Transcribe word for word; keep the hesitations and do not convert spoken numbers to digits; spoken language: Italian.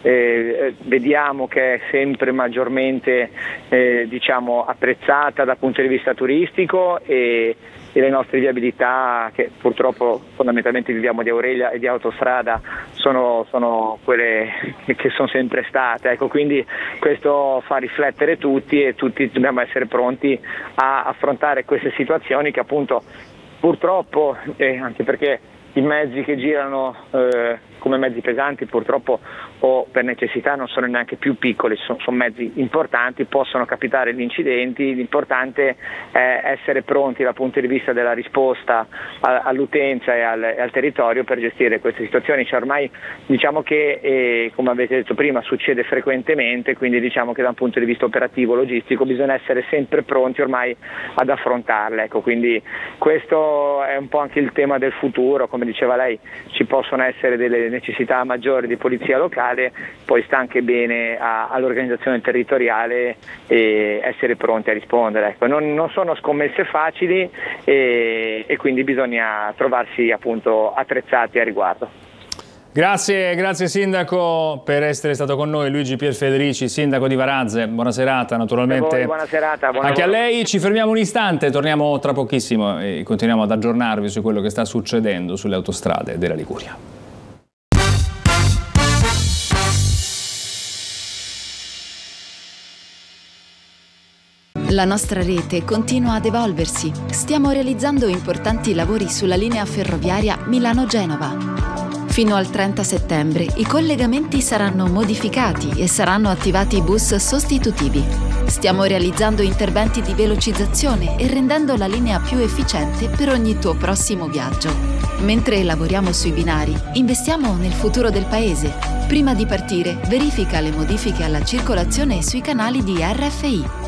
eh, vediamo che è sempre maggiormente eh, diciamo apprezzata dal punto di vista turistico, e, e le nostre viabilità, che purtroppo fondamentalmente viviamo di Aurelia e di autostrada, sono, sono quelle che sono sempre state, ecco, quindi questo fa riflettere tutti, e tutti dobbiamo essere pronti a affrontare queste situazioni che appunto purtroppo, eh, anche perché i mezzi che girano eh, come mezzi pesanti purtroppo o per necessità non sono neanche più piccoli, sono, sono mezzi importanti, possono capitare gli incidenti. L'importante è essere pronti dal punto di vista della risposta a, all'utenza e al, e al territorio per gestire queste situazioni. Cioè, ormai diciamo che eh, come avete detto prima succede frequentemente, quindi diciamo che da un punto di vista operativo, logistico, bisogna essere sempre pronti ormai ad affrontarle, ecco, quindi questo è un po' anche il tema del futuro. Come diceva lei, ci possono essere delle necessità maggiori di polizia locale, poi sta anche bene a, all'organizzazione territoriale e essere pronti a rispondere, ecco. non, non sono scommesse facili, e, e quindi bisogna trovarsi appunto attrezzati a riguardo. Grazie, grazie Sindaco per essere stato con noi. Luigi Pierfederici, Sindaco di Varazze, buona serata naturalmente. A voi, buona serata, buona anche lavoro. a lei. Ci fermiamo un istante, torniamo tra pochissimo e continuiamo ad aggiornarvi su quello che sta succedendo sulle autostrade della Liguria. La nostra rete continua ad evolversi. Stiamo realizzando importanti lavori sulla linea ferroviaria Milano-Genova. Fino al trenta settembre i collegamenti saranno modificati e saranno attivati bus sostitutivi. Stiamo realizzando interventi di velocizzazione e rendendo la linea più efficiente per ogni tuo prossimo viaggio. Mentre lavoriamo sui binari, investiamo nel futuro del paese. Prima di partire, verifica le modifiche alla circolazione sui canali di R F I.